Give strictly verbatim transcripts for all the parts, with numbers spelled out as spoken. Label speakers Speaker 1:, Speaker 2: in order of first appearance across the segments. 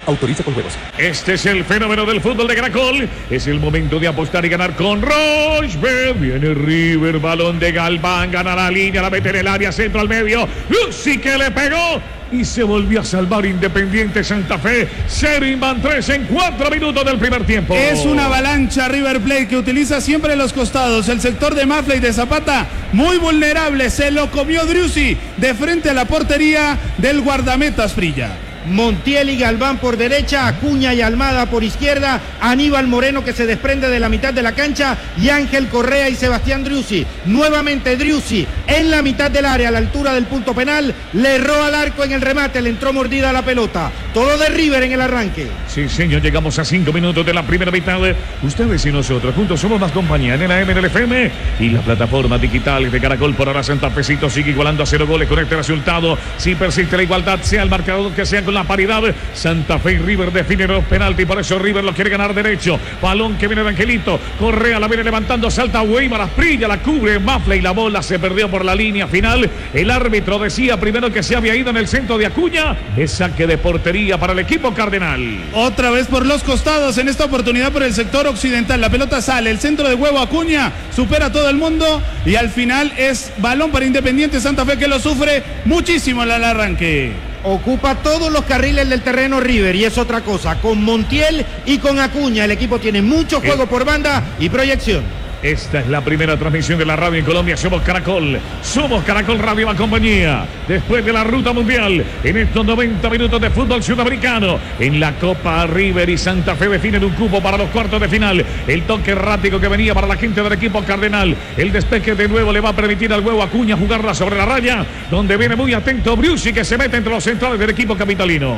Speaker 1: Autoriza con juegos.
Speaker 2: Este es el fenómeno del fútbol de Caracol. Es el momento de apostar y ganar con Rochebet. Viene River, balón de Galván, gana la línea, la mete en el área, centro al medio. Lucy que le pegó y se volvió a salvar Independiente Santa Fe. Cero Invan tres en cuatro minutos del primer tiempo.
Speaker 3: Es una avalancha River Plate que utiliza siempre los costados. El sector de Mafla y de Zapata muy vulnerable. Se lo comió Driussi de frente a la portería del guardameta Asprilla.
Speaker 4: Montiel y Galván por derecha, Acuña y Almada por izquierda, Aníbal Moreno que se desprende de la mitad de la cancha y Ángel Correa y Sebastián Driussi. Nuevamente Driussi en la mitad del área a la altura del punto penal, le erró al arco en el remate, le entró mordida a la pelota. Todo de River en el arranque.
Speaker 2: Sí, señor, llegamos a cinco minutos de la primera mitad. Ustedes y nosotros juntos somos más compañía en la M N L F M y las plataformas digitales de Caracol. Por ahora Santa Fecito sigue igualando a cero goles con este resultado. Si persiste la igualdad, sea el marcador que sea con la paridad, Santa Fe y River definen los penaltis, por eso River lo quiere ganar derecho. Balón que viene de Angelito, Correa la viene levantando, salta Weimar, Asprilla la cubre, Mafla y la bola se perdió por la línea final. El árbitro decía primero que se había ido en el centro de Acuña. Es saque de portería para el equipo cardenal.
Speaker 3: Otra vez por los costados, en esta oportunidad por el sector occidental. La pelota sale, el centro de huevo Acuña supera a todo el mundo y al final es balón para Independiente Santa Fe que lo sufre muchísimo al arranque.
Speaker 4: Ocupa todos los carriles del terreno River y es otra cosa, con Montiel y con Acuña. El equipo tiene mucho juego por banda y proyección.
Speaker 2: Esta es la primera transmisión de la radio en Colombia. Somos Caracol, somos Caracol Radio La Compañía. Después de la ruta mundial, en estos noventa minutos de fútbol sudamericano, en la Copa River y Santa Fe definen un cupo para los cuartos de final. El toque errático que venía para la gente del equipo cardenal. El despeje de nuevo le va a permitir al huevo Acuña jugarla sobre la raya, donde viene muy atento Driussi que se mete entre los centrales del equipo capitalino.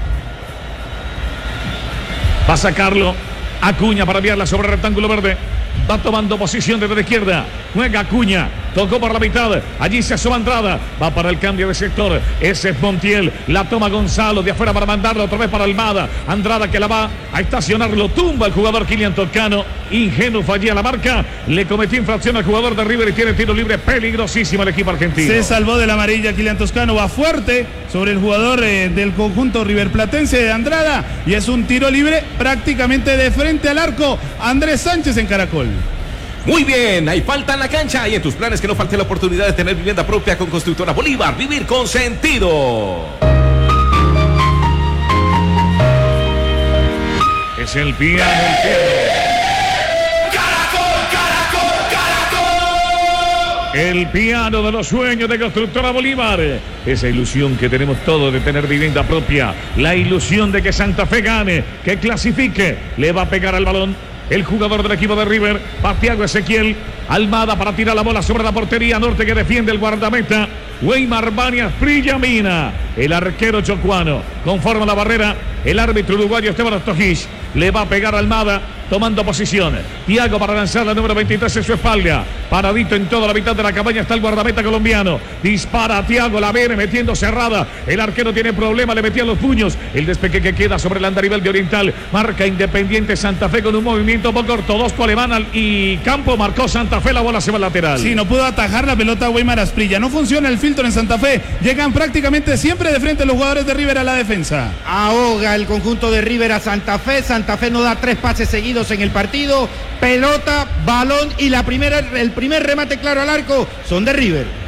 Speaker 2: Va a sacarlo Acuña para enviarla sobre el rectángulo verde. Va tomando posición desde la izquierda. Juega Acuña. Tocó por la mitad. Allí se asoma Andrada. Va para el cambio de sector. Ese es Montiel. La toma Gonzalo de afuera para mandarla otra vez para Almada. Andrada que la va a estacionar. Lo tumba el jugador Kylian Toscano. Ingenuo fallía la marca. Le cometió infracción al jugador de River y tiene tiro libre peligrosísimo el equipo argentino.
Speaker 3: Se salvó de la amarilla Kylian Toscano. Va fuerte sobre el jugador eh, del conjunto riverplatense de Andrada. Y es un tiro libre prácticamente de frente al arco. Andrés Sánchez en Caracol.
Speaker 1: Muy bien, hay falta en la cancha y en tus planes que no falte la oportunidad de tener vivienda propia con Constructora Bolívar. Vivir con sentido.
Speaker 2: Es el piano, el piano. El piano de los sueños de Constructora Bolívar. Esa ilusión que tenemos todos de tener vivienda propia. La ilusión de que Santa Fe gane, que clasifique. Le va a pegar al balón el jugador del equipo de River, Thiago Ezequiel. Almada para tirar la bola sobre la portería norte que defiende el guardameta Weimar Bania Mina. El arquero chocuano conforma la barrera. El árbitro uruguayo Esteban Ostojich le va a pegar a Almada tomando posición. Thiago para lanzar la número veintitrés en su espalda. Paradito en toda la mitad de la cabaña está el guardameta colombiano. Dispara a Thiago, la viene metiendo cerrada. El arquero tiene problema, le metía los puños. El despeque que queda sobre el andarivel de Oriental. Marca Independiente Santa Fe con un movimiento poco ortodoxo alemán y campo. Marcó Santa Fe, la bola se va al lateral.
Speaker 3: Sí, no pudo atajar la pelota Weimar Asprilla. No funciona el filtro en Santa Fe. Llegan prácticamente siempre de frente los jugadores de River a la defensa.
Speaker 4: Ahoga el conjunto de River a Santa Fe. Santa Fe no da tres pases seguidos en el partido. Pelota, balón y la primera, el primer remate claro al arco son de River.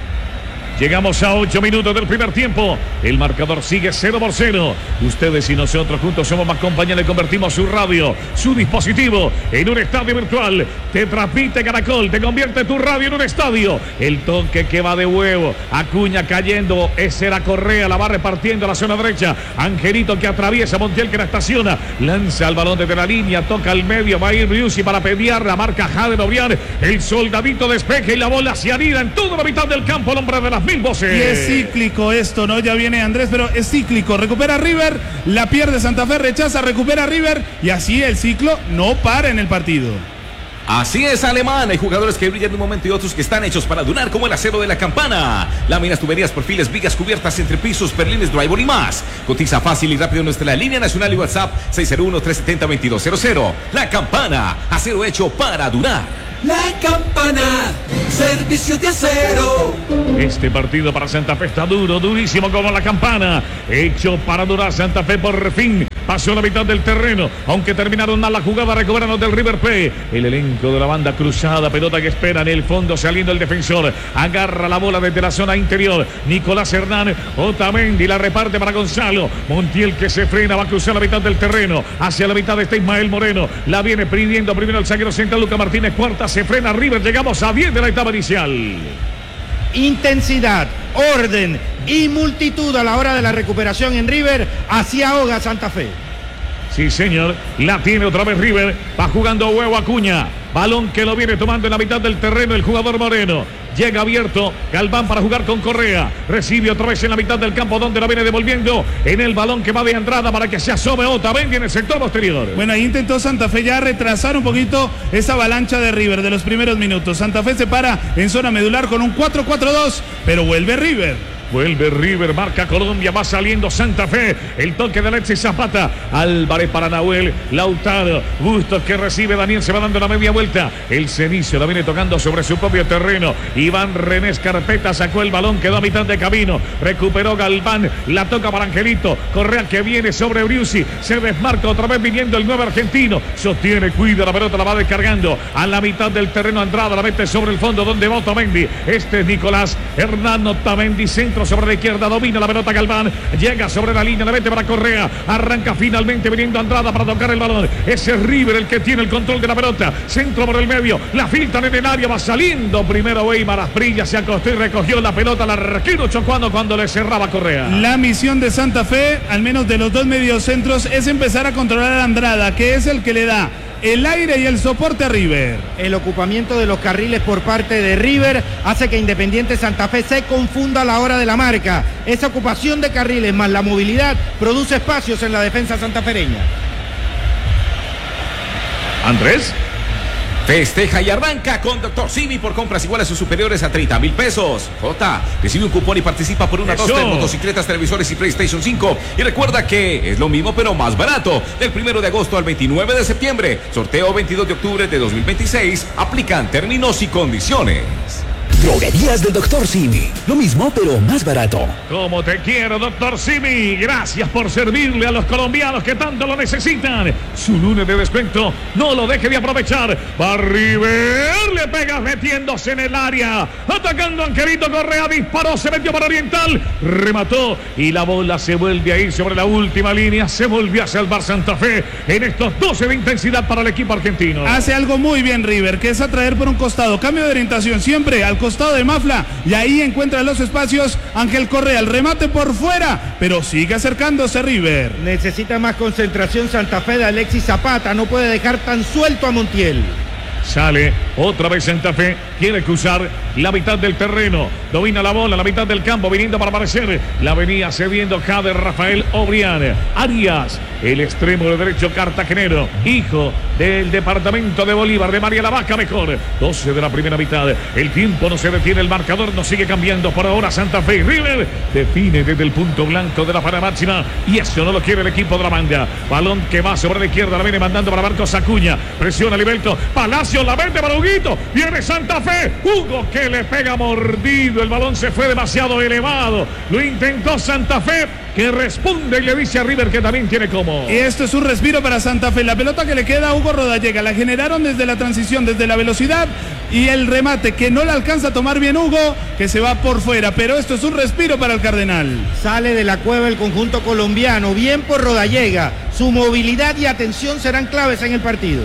Speaker 2: Llegamos a ocho minutos del primer tiempo. El marcador sigue cero por cero. Ustedes y nosotros juntos somos más compañía. Le convertimos su radio, su dispositivo en un estadio virtual. Te transmite Caracol, te convierte tu radio en un estadio. El toque que va de huevo. Acuña cayendo. Ese era Correa, la va repartiendo a la zona derecha. Angelito que atraviesa, Montiel que la estaciona. Lanza el balón desde la línea, toca al medio. Va a ir Driussi para pelear. La marca Jader Obrián. El soldadito despeje y la bola se anida en toda la mitad del campo. El hombre de las mil voces.
Speaker 3: Y es cíclico esto, ¿no? Ya viene Andrés, pero es cíclico. Recupera River, la pierde Santa Fe, rechaza, recupera River y así el ciclo no para en el partido.
Speaker 1: Así es, Alemán. Hay jugadores que brillan de un momento y otros que están hechos para durar como el acero de la campana. Láminas, tuberías, perfiles, vigas, cubiertas, entrepisos, perlines, drywall y más. Cotiza fácil y rápido en nuestra línea nacional y WhatsApp seis cero uno, tres siete cero, dos dos cero cero. La Campana, acero hecho para durar.
Speaker 5: La Campana, servicio de acero.
Speaker 2: Este partido para Santa Fe está duro, durísimo como la Campana. Hecho para durar. Santa Fe por fin pasó la mitad del terreno, aunque terminaron mal la jugada, recuperaron del River Plate. El elenco de la banda cruzada, pelota que espera en el fondo, saliendo el defensor, agarra la bola desde la zona interior, Nicolás Hernán, Otamendi la reparte para Gonzalo, Montiel que se frena, va a cruzar la mitad del terreno, hacia la mitad está Ismael Moreno, la viene pidiendo primero el zaguero central Luca Martínez, cuarta, se frena River, llegamos a diez de la etapa inicial.
Speaker 4: Intensidad, orden y multitud a la hora de la recuperación en River, así ahoga Santa Fe.
Speaker 2: Sí, señor, la tiene otra vez River, va jugando Huevo Acuña, balón que lo viene tomando en la mitad del terreno el jugador Moreno. Llega abierto Galván para jugar con Correa. Recibe otra vez en la mitad del campo donde la viene devolviendo en el balón que va de Andrada para que se asome Otamendi en el sector posterior.
Speaker 3: Bueno, ahí intentó Santa Fe ya retrasar un poquito esa avalancha de River de los primeros minutos. Santa Fe se para en zona medular con un cuatro cuatro dos, pero vuelve River.
Speaker 2: Vuelve River, marca Colombia, va saliendo Santa Fe, el toque de Alexis Zapata, Álvarez para Nahuel, Lautaro, Bustos que recibe, Daniel se va dando la media vuelta, el Cenicio la viene tocando sobre su propio terreno, Iván René Escarpeta sacó el balón, quedó a mitad de camino, recuperó Galván, la toca para Angelito, Correa que viene sobre Briusi, se desmarca otra vez viniendo el nuevo argentino, sostiene, cuida la pelota, la va descargando, a la mitad del terreno Andrada, la mete sobre el fondo donde va Otamendi, este es Nicolás Hernán Otamendi, centro sobre la izquierda, domina la pelota Galván, llega sobre la línea, la mete para Correa, arranca finalmente viniendo Andrada para tocar el balón, ese es River el que tiene el control de la pelota, centro por el medio, la filtran en el área, va saliendo primero Weimar Asprilla, se acostó y recogió la pelota, la arquero chocuando cuando le cerraba Correa.
Speaker 3: La misión de Santa Fe, al menos de los dos mediocentros, es empezar a controlar a Andrada, que es el que le da el aire y el soporte a River.
Speaker 4: El ocupamiento de los carriles por parte de River hace que Independiente Santa Fe se confunda a la hora de la marca. Esa ocupación de carriles más la movilidad produce espacios en la defensa santafereña.
Speaker 2: Andrés.
Speaker 1: Festeja y arranca con Doctor Simi por compras iguales o superiores a treinta mil pesos. J, recibe un cupón y participa por una
Speaker 2: Eso.
Speaker 1: dos de motocicletas, televisores y PlayStation cinco. Y recuerda que es lo mismo pero más barato. Del primero de agosto al veintinueve de septiembre. Sorteo veintidós de octubre de dos mil veintiséis. Aplican términos y condiciones.
Speaker 6: Droguerías del Doctor Simi. Lo mismo, pero más barato.
Speaker 2: Como te quiero, Doctor Simi. Gracias por servirle a los colombianos que tanto lo necesitan. Su lunes de descuento, no lo deje de aprovechar. Va River, le pega metiéndose en el área. Atacando Angelito Correa, disparó, se metió para Oriental. Remató y la bola se vuelve a ir sobre la última línea. Se volvió a salvar Santa Fe en estos doce de intensidad para el equipo argentino.
Speaker 3: Hace algo muy bien River, que es atraer por un costado. Cambio de orientación siempre al costado de Mafla y ahí encuentra los espacios Ángel Correa, el remate por fuera, pero sigue acercándose River.
Speaker 4: Necesita más concentración Santa Fe de Alexis Zapata, no puede dejar tan suelto a Montiel.
Speaker 2: Sale otra vez Santa Fe, quiere cruzar la mitad del terreno, domina la bola, la mitad del campo, viniendo para aparecer, la venía cediendo Jader Rafael Obrián. Arias, el extremo de derecho cartagenero, hijo del departamento de Bolívar, de María la Vaca mejor. doce de la primera mitad, el tiempo no se detiene, el marcador no sigue cambiando. Por ahora Santa Fe y River define desde el punto blanco de la para máxima y eso no lo quiere el equipo de la banda. Balón que va sobre la izquierda, la viene mandando para Marcos Acuña, presiona Liberto, Palacio la vende para Huguito, viene Santa Fe, Hugo que le pega mordido, el balón se fue demasiado elevado, lo intentó Santa Fe, que responde y le dice a River que también tiene como.
Speaker 3: Y esto es un respiro para Santa Fe, la pelota que le queda a Hugo Rodallega, la generaron desde la transición, desde la velocidad y el remate que no le alcanza a tomar bien Hugo, que se va por fuera, pero esto es un respiro para el Cardenal.
Speaker 4: Sale de la cueva el conjunto colombiano, bien por Rodallega, su movilidad y atención serán claves en el partido.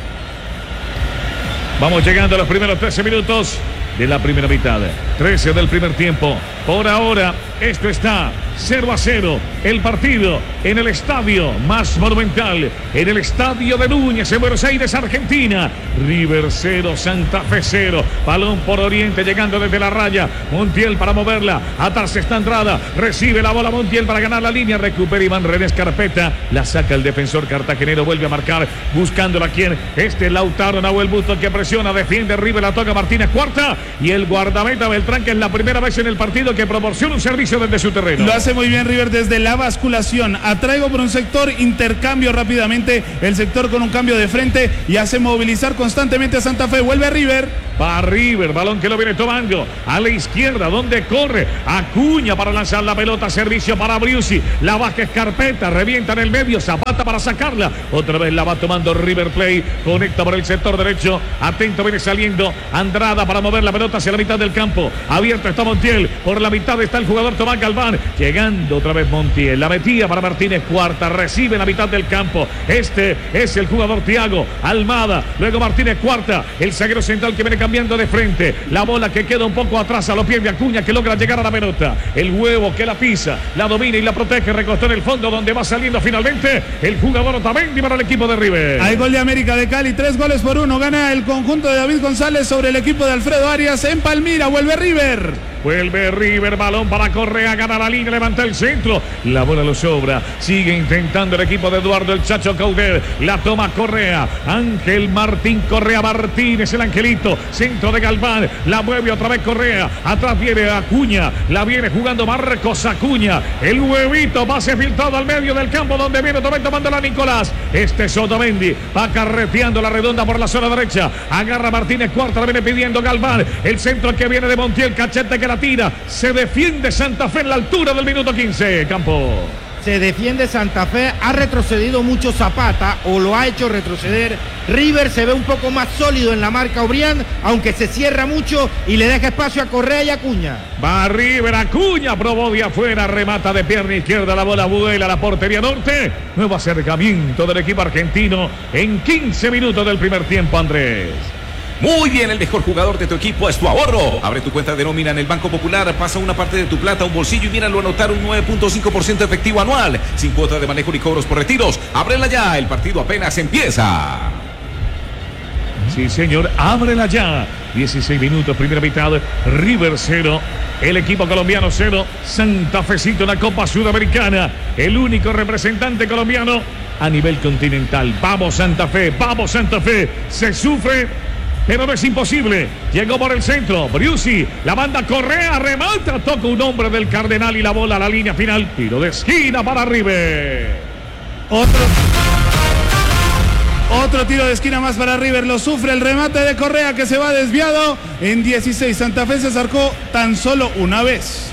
Speaker 2: Vamos llegando a los primeros trece minutos de la primera mitad, trece del primer tiempo. Por ahora, esto está cero a cero. El partido en el estadio más monumental, en el estadio de Núñez, en Buenos Aires, Argentina. River cero, Santa Fe cero. Balón por Oriente, llegando desde la raya. Montiel para moverla. Atrás está Andrada. Recibe la bola Montiel para ganar la línea. Recupera Iván René Escarpeta. La saca el defensor cartagenero. Vuelve a marcar. Buscándola quien. Este Lautaro Nahuel Bustos que presiona. Defiende River. La toca Martínez. Cuarta. Y el guardameta Beltrán, que es la primera vez en el partido que proporciona un servicio negocio desde su terreno.
Speaker 3: Lo hace muy bien River desde la basculación. Atraigo por un sector, intercambio rápidamente el sector con un cambio de frente y hace movilizar constantemente a Santa Fe. Vuelve a River.
Speaker 2: Va River, balón que lo viene tomando a la izquierda, donde corre Acuña para lanzar la pelota, servicio para Briusi, la baja Escarpeta, revienta en el medio, Zapata para sacarla, otra vez la va tomando River Plate, conecta por el sector derecho, atento viene saliendo Andrada para mover la pelota hacia la mitad del campo, abierto está Montiel, por la mitad está el jugador Tomás Galván, llegando otra vez Montiel, la metía para Martínez Cuarta, recibe en la mitad del campo, este es el jugador Thiago Almada, luego Martínez Cuarta, el zaguero central que viene cambiando de frente, la bola que queda un poco atrás a los pies de Acuña que logra llegar a la pelota, el huevo que la pisa, la domina y la protege, recostó en el fondo donde va saliendo finalmente el jugador Otamendi para el equipo de River.
Speaker 3: Hay gol de América de Cali, tres goles por uno, gana el conjunto de David González sobre el equipo de Alfredo Arias en Palmira, vuelve River.
Speaker 2: Vuelve River, balón para Correa, gana la línea, levanta el centro, la bola lo sobra, sigue intentando el equipo de Eduardo el Chacho Coudet, la toma Correa, Ángel Martín Correa Martínez, el angelito, centro de Galván, la mueve otra vez Correa, atrás viene Acuña, la viene jugando Marcos Acuña, el huevito, pase filtrado al medio del campo donde viene otra vez tomándola Nicolás, este es Otamendi, va carreteando la redonda por la zona derecha, agarra Martínez Cuarta, la viene pidiendo Galván, el centro que viene de Montiel, cachete que la tira, se defiende Santa Fe en la altura del minuto quince, Campo.
Speaker 4: Se defiende Santa Fe, ha retrocedido mucho Zapata o lo ha hecho retroceder. River se ve un poco más sólido en la marca Obrián, aunque se cierra mucho y le deja espacio a Correa y Acuña.
Speaker 2: Va River, Acuña, probó de afuera, remata de pierna izquierda, la bola vuela a la portería norte. Nuevo acercamiento del equipo argentino en quince minutos del primer tiempo, Andrés.
Speaker 1: Muy bien, el mejor jugador de tu equipo es tu ahorro. Abre tu cuenta de nómina en el Banco Popular, pasa una parte de tu plata a un bolsillo y míralo a anotar un nueve punto cinco por ciento efectivo anual, sin cuota de manejo ni cobros por retiros. Ábrela ya, el partido apenas empieza.
Speaker 2: Sí, señor, ábrela ya. dieciséis minutos, primera mitad, River cero, el equipo colombiano cero, Santa Fecito en la Copa Sudamericana, el único representante colombiano a nivel continental. Vamos Santa Fe, vamos Santa Fe, se sufre, pero no es imposible. Llegó por el centro, Briusi, la banda Correa, remata, toca un hombre del Cardenal y la bola a la línea final, tiro de esquina para River.
Speaker 3: Otro, otro tiro de esquina más para River, lo sufre el remate de Correa que se va desviado. En dieciséis, Santa Fe se acercó tan solo una vez.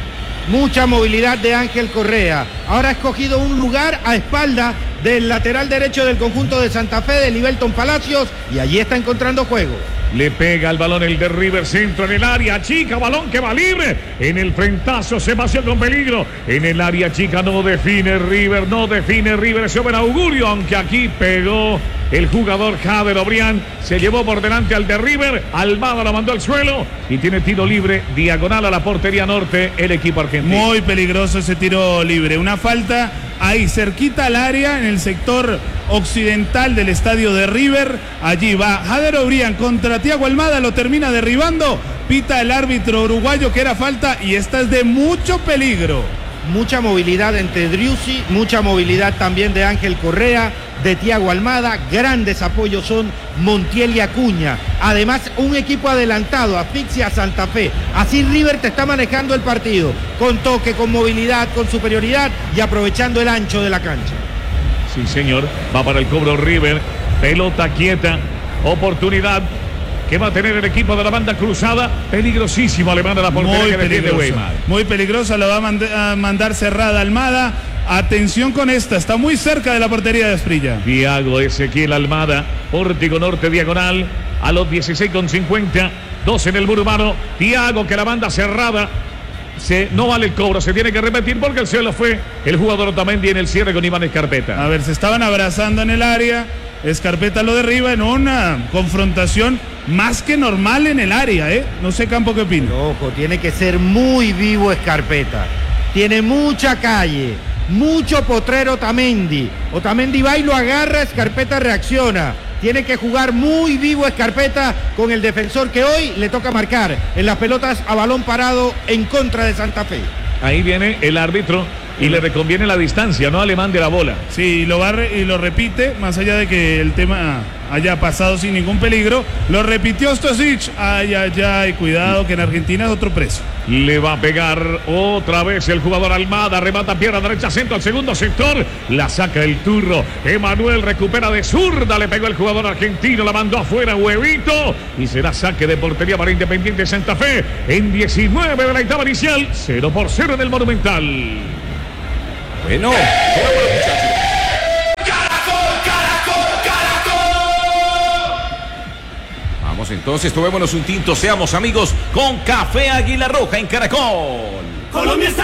Speaker 4: Mucha movilidad de Ángel Correa. Ahora ha escogido un lugar a espalda del lateral derecho del conjunto de Santa Fe, de Libelton Palacios, y allí está encontrando juego.
Speaker 2: Le pega el balón el de River, centro en el área chica, balón que va libre, en el frentazo se paseó con peligro, en el área chica no define River, no define River, ese buen augurio, aunque aquí pegó el jugador Jader Obrián, se llevó por delante al de River, Almada lo mandó al suelo y tiene tiro libre, diagonal a la portería norte, el equipo argentino.
Speaker 3: Muy peligroso ese tiro libre, una falta ahí cerquita al área en el sector occidental del estadio de River. Allí va Jader Obrián contra Thiago Almada, lo termina derribando, pita el árbitro uruguayo que era falta y esta es de mucho peligro.
Speaker 4: Mucha movilidad entre Driussi, mucha movilidad también de Ángel Correa, de Thiago Almada, grandes apoyos son Montiel y Acuña. Además, un equipo adelantado, asfixia a Santa Fe. Así River te está manejando el partido, con toque, con movilidad, con superioridad y aprovechando el ancho de la cancha.
Speaker 2: Sí, señor, va para el cobro River, pelota quieta, oportunidad que va a tener el equipo de la banda cruzada, peligrosísimo Alemán de la portería que defiende Weimar.
Speaker 3: Muy peligrosa, lo va a, mand a mandar cerrada Almada. Atención con esta, está muy cerca de la portería de Asprilla.
Speaker 2: Thiago Ezequiel Almada, pórtico norte diagonal, a los dieciséis con cincuenta, dos en el muro humano. Thiago que la banda cerrada, se, no vale el cobro, se tiene que repetir porque el suelo fue el jugador Otamendi en el cierre con Iván Escarpeta.
Speaker 3: A ver, se estaban abrazando en el área, Escarpeta lo derriba en una confrontación más que normal en el área, ¿eh? No sé, Campo, ¿qué opina?
Speaker 4: Ojo, tiene que ser muy vivo Escarpeta, tiene mucha calle, mucho potrero Otamendi. Otamendi va y lo agarra, Escarpeta reacciona. Tiene que jugar muy vivo Escarpeta con el defensor que hoy le toca marcar en las pelotas a balón parado en contra de Santa Fe.
Speaker 2: Ahí viene el árbitro y le reconviene la distancia, ¿no? Alemán de la bola.
Speaker 3: Sí, lo va y lo repite, más allá de que el tema haya pasado sin ningún peligro. Lo repitió Stosic. Ay, ay, ay, cuidado que en Argentina es otro precio.
Speaker 2: Le va a pegar otra vez el jugador Almada. Remata pierna derecha, centro al segundo sector. La saca el turro. Emanuel recupera de zurda. Le pegó el jugador argentino. La mandó afuera, Huevito. Y será saque de portería para Independiente Santa Fe. En diecinueve de la etapa inicial. cero por cero en el Monumental.
Speaker 1: Bueno, vamos entonces, tomémonos un tinto, seamos amigos con Café Águila Roja en Caracol.
Speaker 5: Colombia está